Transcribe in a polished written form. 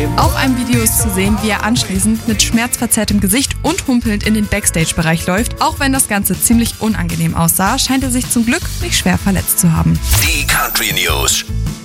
Auf einem Video ist zu sehen, wie er anschließend mit schmerzverzerrtem Gesicht und humpelnd in den Backstage-Bereich läuft. Auch wenn das Ganze ziemlich unangenehm aussah, scheint er sich zum Glück nicht schwer verletzt zu haben. Die Country News.